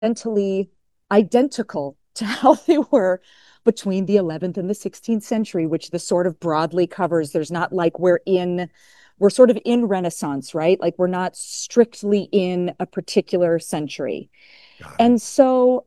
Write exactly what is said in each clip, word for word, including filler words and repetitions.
fundamentally identical to how they were between the eleventh and the sixteenth century, which this sort of broadly covers. There's not like we're in, we're sort of in Renaissance, right? Like we're not strictly in a particular century. Got it. And so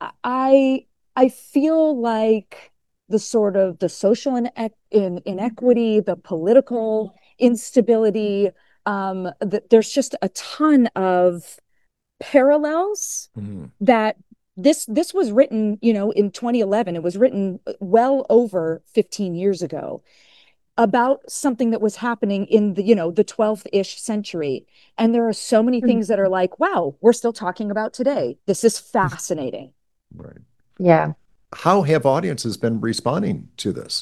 I I feel like the sort of the social in, in, inequity, the political instability, um, the, there's just a ton of parallels Mhm. that this this was written, you know, in twenty eleven. It was written well over fifteen years ago about something that was happening in the, you know, the twelfth-ish century. And there are so many Mm. things that are like, wow, we're still talking about today. This is fascinating. Right. Yeah. How have audiences been responding to this?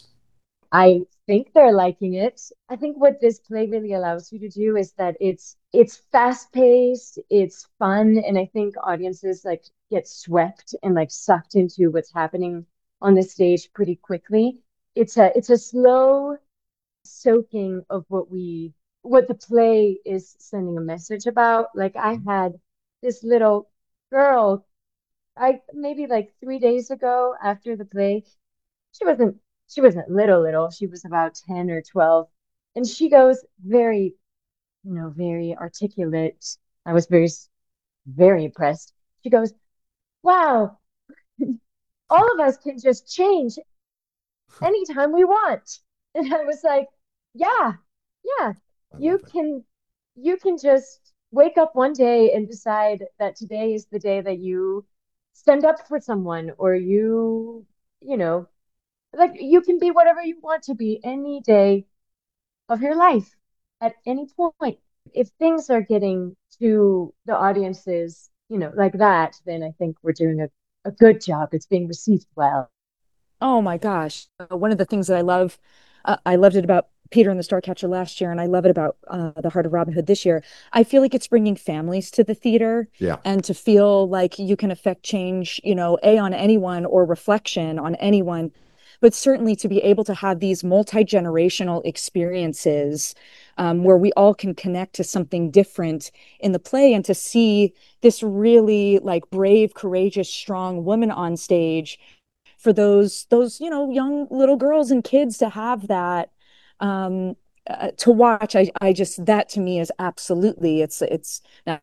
I think they're liking it. I think what this play really allows you to do is that it's it's fast paced, it's fun, and I think audiences like get swept and like sucked into what's happening on the stage pretty quickly. It's a it's a slow soaking of what we what the play is sending a message about. Like I had this little girl, I maybe like three days ago after the play, she wasn't she wasn't little little, she was about ten or twelve, and she goes very, you know, very articulate. I was very very impressed. She goes, wow, all of us can just change anytime we want. And I was like, yeah, yeah, I you love it. can you can just wake up one day and decide that today is the day that you stand up for someone, or you you know, like you can be whatever you want to be any day of your life at any point. If things are getting to the audiences, you know, like that, then I think we're doing a, a good job. It's being received well. Oh my gosh. Uh, one of the things that I love, uh, I loved it about Peter and the Starcatcher last year, and I love it about uh, The Heart of Robin Hood this year. I feel like it's bringing families to the theater Yeah. and to feel like you can affect change, you know, A, on anyone or reflection on anyone, but certainly to be able to have these multi-generational experiences um, where we all can connect to something different in the play and to see this really like brave, courageous, strong woman on stage for those those you know young little girls and kids to have that um uh, to watch. I I just that to me is absolutely it's it's not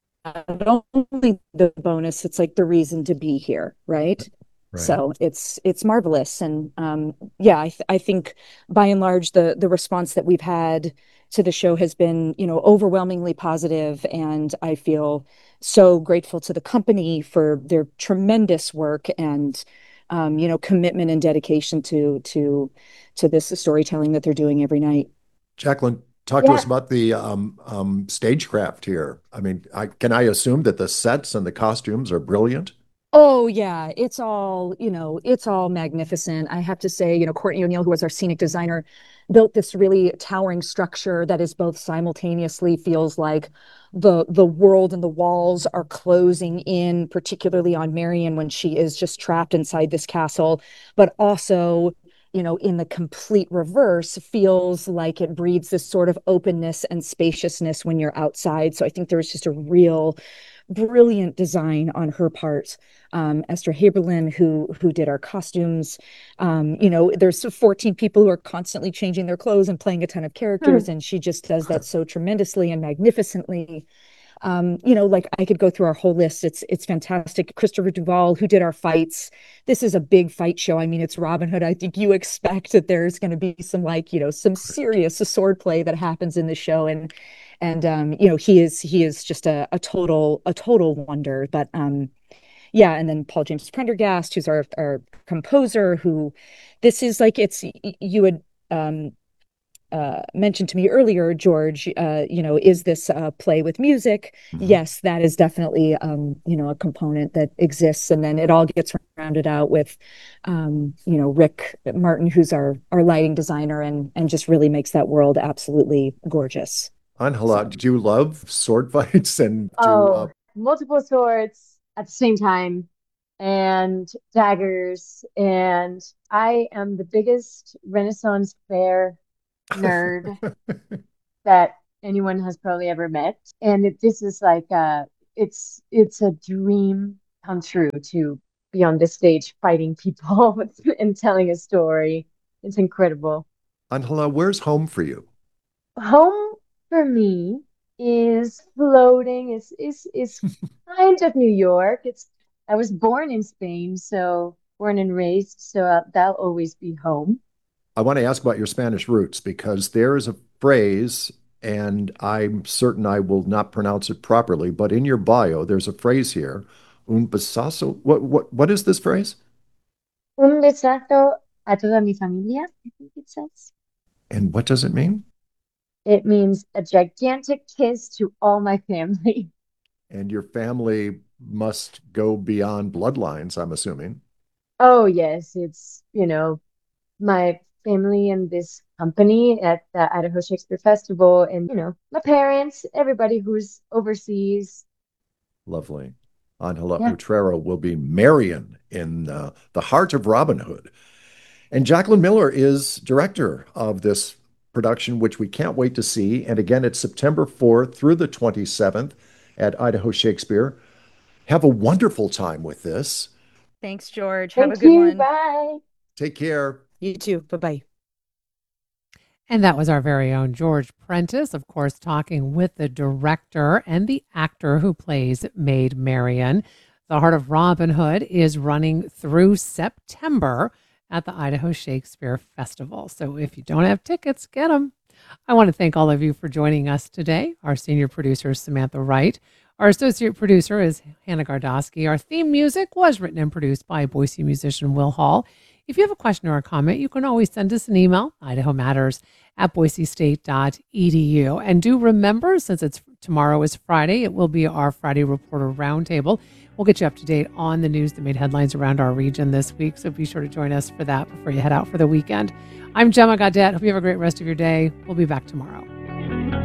only the bonus, it's like the reason to be here, right? Right. So it's it's marvelous. And um yeah, I th- I think by and large the the response that we've had to the show has been, you know, overwhelmingly positive, and I feel so grateful to the company for their tremendous work and um, you know, commitment and dedication to to to this storytelling that they're doing every night. Jacqueline, talk to us Yeah. about the um, um, stagecraft here. I mean, I, can I assume that the sets and the costumes are brilliant? Oh yeah, it's all, you know, it's all magnificent. I have to say, you know, Courtney O'Neill, who was our scenic designer, built this really towering structure that is both simultaneously feels like the the world and the walls are closing in, particularly on Marion when she is just trapped inside this castle, but also, you know, in the complete reverse, feels like it breeds this sort of openness and spaciousness when you're outside. So I think there's just a real brilliant design on her part. Um, Esther Haberlin, who who did our costumes. Um, you know, there's fourteen people who are constantly changing their clothes and playing a ton of characters, Hmm. and she just does that so tremendously and magnificently. Um, you know, like I could go through our whole list. It's it's fantastic. Christopher Duvall, who did our fights. This is a big fight show. I mean, it's Robin Hood. I think you expect that there's going to be some like, you know, some serious sword play that happens in the show. And and um, you know, he is he is just a, a total a total wonder. But um, yeah, and then Paul James Prendergast, who's our our composer, who this is like it's you had um uh, mentioned to me earlier, George, uh, you know, is this a play with music? Mhm. Yes, that is definitely, um, you know, a component that exists. And then it all gets rounded out with, um, you know, Rick Martin, who's our our lighting designer, and and just really makes that world absolutely gorgeous. Angela, So, did you love sword fights and do uh, Oh, multiple swords at the same time and daggers. And I am the biggest Renaissance fair nerd that anyone has probably ever met. And it, this is like uh it's it's a dream come true to be on this stage fighting people and telling a story. It's incredible. Angela, where's home for you? Home for me is floating. Is is is kind of New York. It's I was born in Spain, so born and raised, so uh, that'll always be home. I want to ask about your Spanish roots because there is a phrase, and I'm certain I will not pronounce it properly, but in your bio, there's a phrase here, un besazo. What what what is this phrase? Un besazo a toda mi familia, I think it says. And what does it mean? It means a gigantic kiss to all my family. And your family must go beyond bloodlines, I'm assuming. Oh, yes, it's, you know, my family and this company at the Idaho Shakespeare Festival, and, you know, my parents, everybody who's overseas. Lovely. Angela Yeah. Utrera will be Marion in uh, The Heart of Robin Hood. And Jacqueline Miller is director of this production, which we can't wait to see. And again, it's September fourth through the twenty-seventh at Idaho Shakespeare. Have a wonderful time with this. Thanks, George. Have a Thank good you. one. Bye. Take care. You too. Bye-bye. And that was our very own George Prentice, of course, talking with the director and the actor who plays Maid Marian. The Heart of Robin Hood is running through September at the Idaho Shakespeare Festival. So if you don't have tickets, get them. I want to thank all of you for joining us today. Our senior producer is Samantha Wright. Our associate producer is Hannah Gardosky. Our theme music was written and produced by Boise musician Will Hall. If you have a question or a comment, you can always send us an email, idaho matters at boise state dot e d u. And do remember, since it's tomorrow is Friday, it will be our Friday Reporter Roundtable. We'll get you up to date on the news that made headlines around our region this week, so be sure to join us for that before you head out for the weekend. I'm Gemma Gaudette. Hope you have a great rest of your day. We'll be back tomorrow.